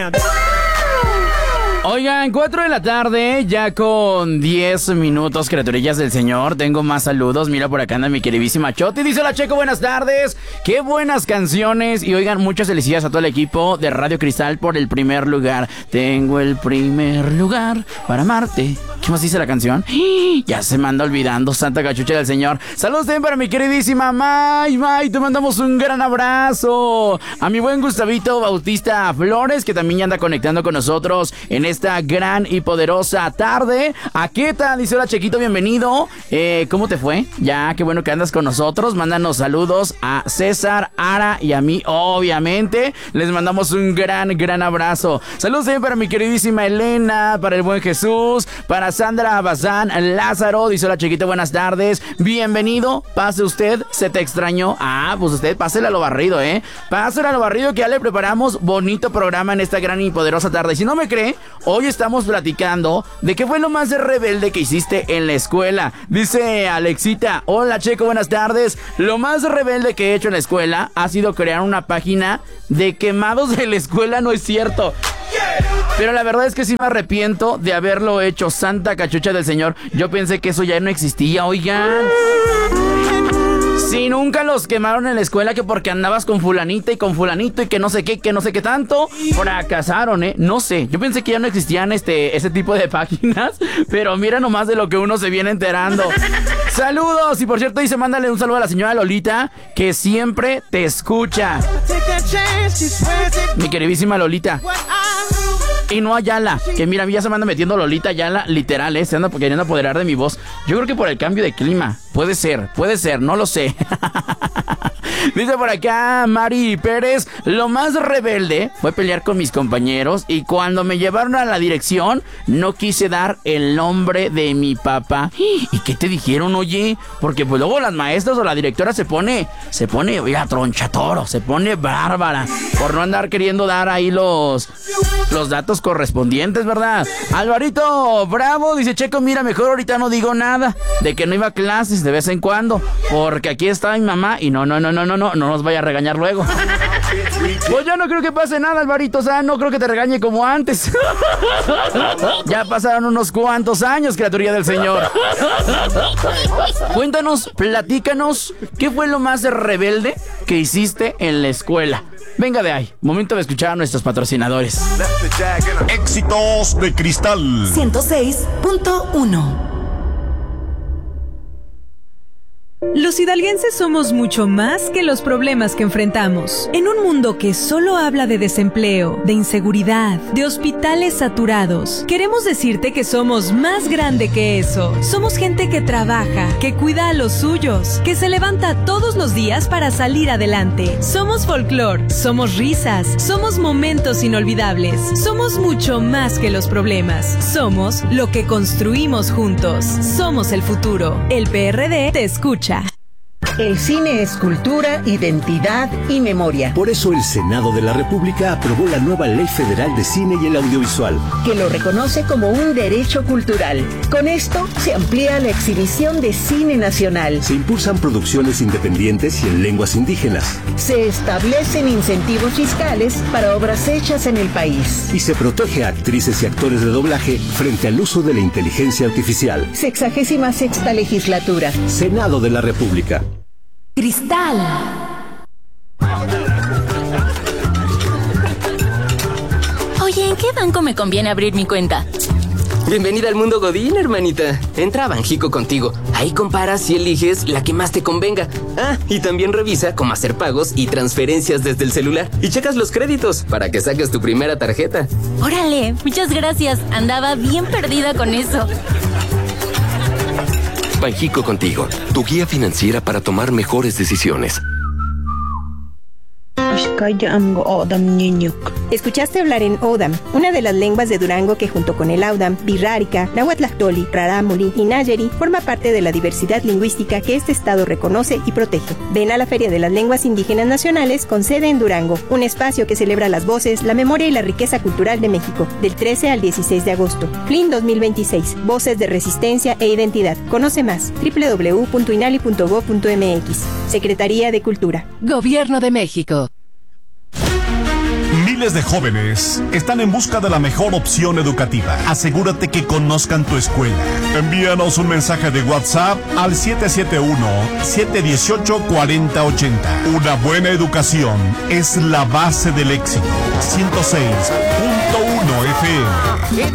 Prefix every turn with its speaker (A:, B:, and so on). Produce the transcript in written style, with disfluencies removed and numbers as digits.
A: Oigan, 4 de la tarde, ya con 10 minutos, criaturillas del Señor. Tengo más saludos. Mira, por acá anda mi queridísima Choti. Dice la Checo, buenas tardes. Qué buenas canciones. Y oigan, muchas felicidades a todo el equipo de Radio Cristal por el primer lugar. Tengo el primer lugar para amarte. ¿Qué más dice la canción? Ya se me anda olvidando, Santa Cachucha del Señor. Saludos también para mi queridísima May. Te mandamos un gran abrazo. A mi buen Gustavito Bautista Flores, que también ya anda conectando con nosotros en esta gran y poderosa tarde. Aqueta, dice hola Chequito, bienvenido. ¿Cómo te fue? Ya, qué bueno que andas con nosotros. Mándanos saludos a César, Ara y a mí, obviamente. Les mandamos un gran abrazo. Saludos también para mi queridísima Elena, para el buen Jesús, para Sandra Bazán, Lázaro, dice hola Chequito, buenas tardes. Bienvenido, pase usted, se te extrañó. Pues usted pásele a lo barrido, Pásele a lo barrido, que ya le preparamos bonito programa en esta gran y poderosa tarde. Y si no me cree, hoy estamos platicando de qué fue lo más rebelde que hiciste en la escuela. Dice Alexita, hola Checo, buenas tardes. Lo más rebelde que he hecho en la escuela ha sido crear una página de quemados de la escuela, no es cierto. Pero la verdad es que sí me arrepiento de haberlo hecho, Santa Cachucha del Señor. Yo pensé que eso ya no existía, oigan. Si nunca los quemaron en la escuela, que porque andabas con fulanita y con fulanito y que no sé qué tanto, fracasaron, no sé. Yo pensé que ya no existían ese tipo de páginas, pero mira nomás de lo que uno se viene enterando. Saludos, y por cierto, dice, mándale un saludo a la señora Lolita, que siempre te escucha. Mi queridísima Lolita. Y no Ayala, que mira, a mí ya se me anda metiendo Lolita Ayala, literal, se anda queriendo apoderar de mi voz. Yo creo que por el cambio de clima. Puede ser, no lo sé. Dice por acá Mari Pérez, lo más rebelde fue pelear con mis compañeros y cuando me llevaron a la dirección no quise dar el nombre de mi papá. ¿Y qué te dijeron, oye? Porque pues luego las maestras o la directora se pone, oiga, tronchatoro, se pone bárbara por no andar queriendo dar ahí los datos correspondientes, ¿verdad? Alvarito Bravo dice, Checo, mira, mejor ahorita no digo nada de que no iba a clases de vez en cuando, porque aquí está mi mamá y no nos vaya a regañar luego. Pues yo no creo que pase nada, Alvarito, o sea, no creo que te regañe como antes. Ya pasaron unos cuantos años, criaturilla del Señor. Cuéntanos, platícanos, ¿qué fue lo más rebelde que hiciste en la escuela? Venga de ahí, momento de escuchar a nuestros patrocinadores.
B: Éxitos de Cristal
C: 106.1.
D: Los hidalguenses somos mucho más que los problemas que enfrentamos. En un mundo que solo habla de desempleo, de inseguridad, de hospitales saturados, queremos decirte que somos más grande que eso. Somos gente que trabaja, que cuida a los suyos, que se levanta todos los días para salir adelante. Somos folclor, somos risas, somos momentos inolvidables. Somos mucho más que los problemas. Somos lo que construimos juntos. Somos el futuro. El PRD te escucha.
E: El cine es cultura, identidad y memoria.
F: Por eso el Senado de la República aprobó la nueva Ley Federal de Cine y el Audiovisual,
E: que lo reconoce como un derecho cultural. Con esto se amplía la exhibición de cine nacional.
F: Se impulsan producciones independientes y en lenguas indígenas.
E: Se establecen incentivos fiscales para obras hechas en el país.
F: Y se protege a actrices y actores de doblaje frente al uso de la inteligencia artificial.
E: 66ª legislatura.
F: Senado de la República.
C: Cristal.
G: Oye, ¿en qué banco me conviene abrir mi cuenta?
H: Bienvenida al mundo Godín, hermanita. Entra a Banjico Contigo. Ahí comparas y eliges la que más te convenga. Y también revisa cómo hacer pagos y transferencias desde el celular. Y checas los créditos para que saques tu primera tarjeta.
G: Órale, muchas gracias. Andaba bien perdida con eso.
I: Banjico Contigo, tu guía financiera para tomar mejores decisiones.
J: Escuchaste hablar en Odam, una de las lenguas de Durango que junto con el Audam, Birrárica, Nahuatlactoli, Rarámuri y Nayeri forma parte de la diversidad lingüística que este estado reconoce y protege. Ven a la Feria de las Lenguas Indígenas Nacionales con sede en Durango, un espacio que celebra las voces, la memoria y la riqueza cultural de México, del 13 al 16 de agosto. FLIN 2026, Voces de Resistencia e Identidad. Conoce más, www.inali.gov.mx. Secretaría de Cultura.
C: Gobierno de México.
B: Miles de jóvenes están en busca de la mejor opción educativa. Asegúrate que conozcan tu escuela. Envíanos un mensaje de WhatsApp al 771-718-4080. Una buena educación es la base del éxito. 106.1 FM.